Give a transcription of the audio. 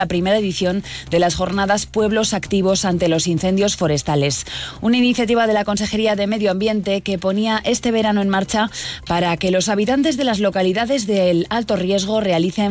la primera edición de las jornadas Pueblos Activos ante los incendios forestales. Una iniciativa de la Consejería de Medio Ambiente que ponía este verano en marcha para que los habitantes de las localidades del alto riesgo realicen